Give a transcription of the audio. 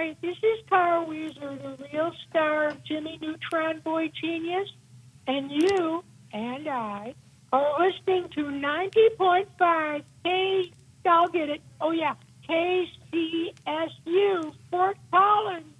Hi, this is Carl Weezer, the real star of Jimmy Neutron Boy Genius, and you and I are listening to 90.5 K. I'll get it. Oh yeah, KCSU Fort Collins.